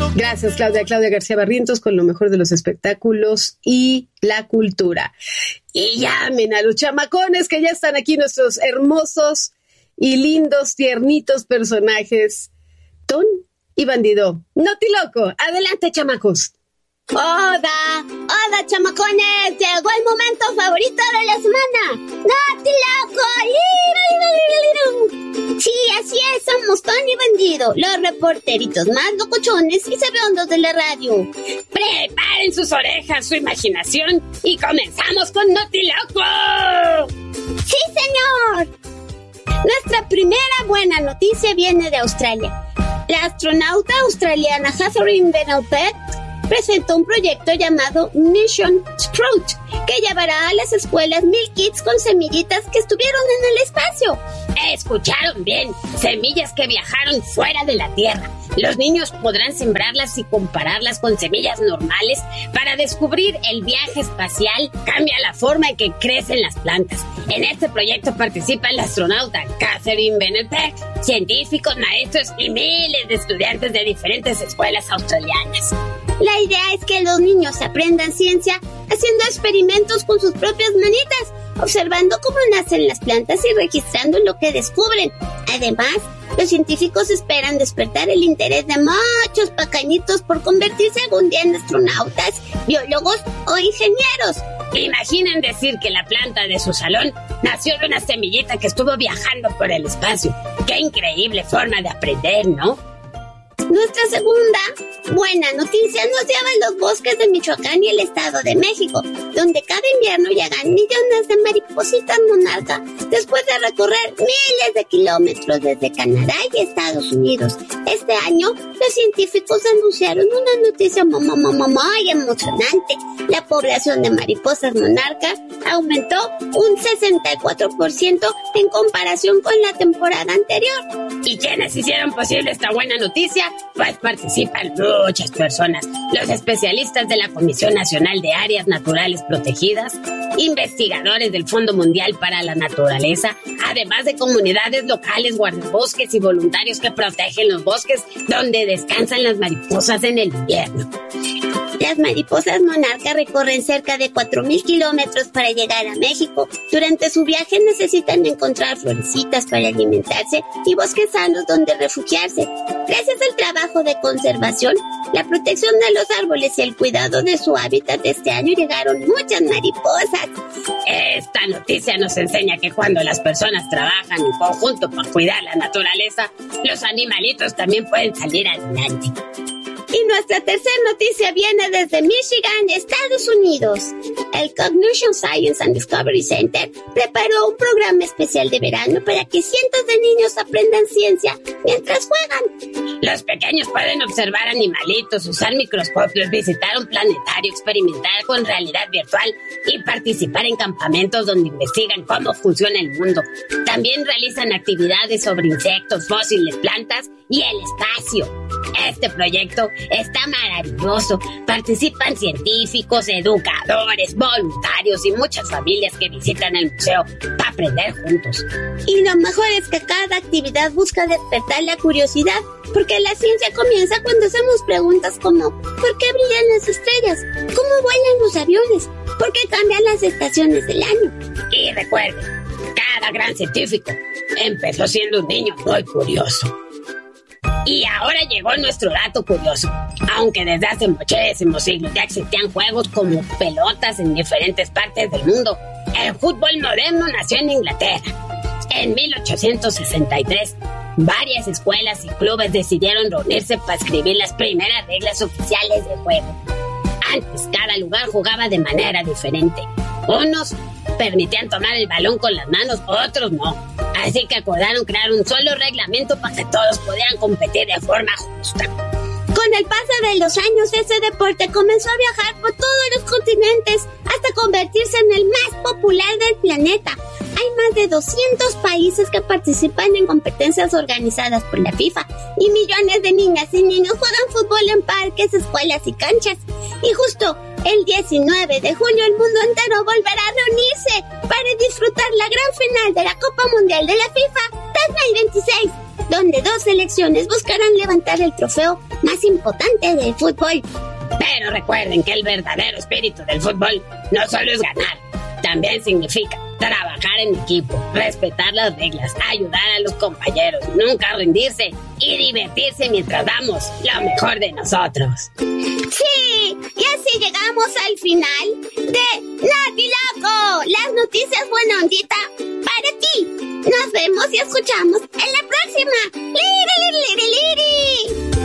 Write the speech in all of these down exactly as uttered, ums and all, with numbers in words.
Gracias, Claudia. Claudia García Barrientos con lo mejor de los espectáculos y la cultura. Y llamen a los chamacones que ya están aquí, nuestros hermosos y lindos, tiernitos personajes, Ton y Bandido. ¡Notiloco! ¡Adelante, chamacos! ¡Hola! ¡Hola, chamacones! Llegó el momento favorito de la semana. ¡Notiloco! Sí, así es, somos Tony y Bandido, los reporteritos más locochones y sabiondos de la radio. Preparen sus orejas, su imaginación y comenzamos con Notiloco. ¡Sí, señor! Nuestra primera buena noticia viene de Australia. La astronauta australiana Catherine Vanellope presentó un proyecto llamado Mission Sprout, que llevará a las escuelas mil kits con semillitas que estuvieron en el espacio. Escucharon bien, semillas que viajaron fuera de la Tierra. Los niños podrán sembrarlas y compararlas con semillas normales para descubrir el viaje espacial cambia la forma en que crecen las plantas. En este proyecto participan la astronauta Catherine Vanellope, científicos, maestros y miles de estudiantes de diferentes escuelas australianas. La idea es que los niños aprendan ciencia haciendo experimentos con sus propias manitas, observando cómo nacen las plantas y registrando lo que descubren. Además, los científicos esperan despertar el interés de muchos pequeñitos por convertirse algún día en astronautas, biólogos o ingenieros. Imaginen decir que la planta de su salón nació de una semillita que estuvo viajando por el espacio. ¡Qué increíble forma de aprender!, ¿no? Nuestra segunda buena noticia nos lleva a los bosques de Michoacán y el Estado de México, donde cada invierno llegan millones de maripositas monarca después de recorrer miles de kilómetros desde Canadá y Estados Unidos. Este año, los científicos anunciaron una noticia muy, muy, muy emocionante. La población de mariposas monarca aumentó un sesenta y cuatro por ciento en comparación con la temporada anterior. ¿Y quiénes hicieron posible esta buena noticia? Pues participan muchas personas, los especialistas de la Comisión Nacional de Áreas Naturales Protegidas, investigadores del Fondo Mundial para la Naturaleza, además de comunidades locales, guardabosques y voluntarios que protegen los bosques donde descansan las mariposas en el invierno. Las mariposas monarca recorren cerca de cuatro mil kilómetros para llegar a México. Durante su viaje necesitan encontrar florecitas para alimentarse y bosques sanos donde refugiarse. Gracias al trabajo de conservación, la protección de los árboles y el cuidado de su hábitat este año llegaron muchas mariposas. Esta noticia nos enseña que cuando las personas trabajan en conjunto para cuidar la naturaleza, los animalitos también pueden salir adelante. Y nuestra tercera noticia viene desde Michigan, Estados Unidos. El Cognition Science and Discovery Center preparó un programa especial de verano para que cientos de niños aprendan ciencia mientras juegan. Los pequeños pueden observar animalitos, usar microscopios, visitar un planetario, experimentar con realidad virtual y participar en campamentos donde investigan cómo funciona el mundo. También realizan actividades sobre insectos, fósiles, plantas y el espacio. Este proyecto está maravilloso. Participan científicos, educadores, voluntarios y muchas familias que visitan el museo para aprender juntos. Y lo mejor es que cada actividad busca despertar la curiosidad, porque la ciencia comienza cuando hacemos preguntas como ¿por qué brillan las estrellas? ¿Cómo vuelan los aviones? ¿Por qué cambian las estaciones del año? Y recuerden, cada gran científico empezó siendo un niño muy curioso. Y ahora llegó nuestro dato curioso. Aunque desde hace muchísimos siglos ya existían juegos como pelotas en diferentes partes del mundo, el fútbol moderno nació en Inglaterra. En mil ochocientos sesenta y tres, varias escuelas y clubes decidieron reunirse para escribir las primeras reglas oficiales del juego. Antes, cada lugar jugaba de manera diferente. Unos permitían tomar el balón con las manos, otros no. Así que acordaron crear un solo reglamento para que todos pudieran competir de forma justa. Con el paso de los años, ese deporte comenzó a viajar por todos los continentes hasta convertirse en el más popular del planeta. Hay más de doscientos países que participan en competencias organizadas por la FIFA y millones de niñas y niños juegan fútbol en parques, escuelas y canchas. Y justo el diecinueve de junio el mundo entero volverá a reunirse para disfrutar la gran final de la Copa Mundial de la FIFA dos mil veintiséis. donde dos selecciones buscarán levantar el trofeo más importante del fútbol. Pero recuerden que el verdadero espíritu del fútbol no solo es ganar, también significa trabajar en equipo, respetar las reglas, ayudar a los compañeros, nunca rendirse y divertirse mientras damos lo mejor de nosotros. Sí, y así llegamos al final de Noti Loco, las noticias buena ondita para ti. Nos vemos y escuchamos en la próxima. ¡Liri, liri, liri, liri!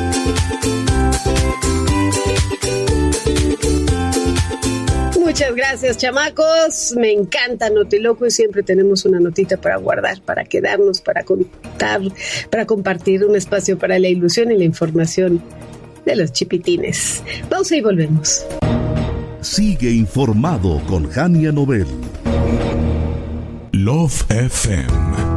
Muchas gracias, chamacos. Me encanta Notiloco y siempre tenemos una notita para guardar, para quedarnos, para contar, para compartir un espacio para la ilusión y la información de los chipitines. Pausa y volvemos. Sigue informado con Jania Nobel. Love F M